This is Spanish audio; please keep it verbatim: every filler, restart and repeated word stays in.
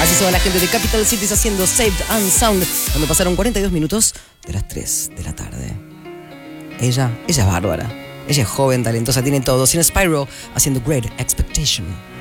Así se va la gente de Capital Cities haciendo Saved and Sound, cuando pasaron cuarenta y dos minutos de las tres de la tarde. Ella, ella es bárbara. Ella es joven, talentosa, tiene todo. Sin Spyro haciendo Great Expectation.